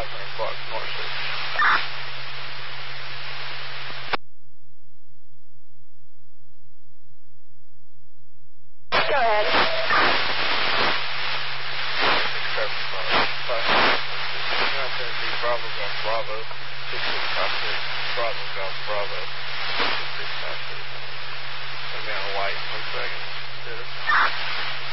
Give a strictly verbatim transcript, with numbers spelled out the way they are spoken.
five hundred bucks more six. Go ahead. Seven five five nine three Bravo Golf Bravo six six five six Bravo Golf Bravo six six five six. Put me on white one second.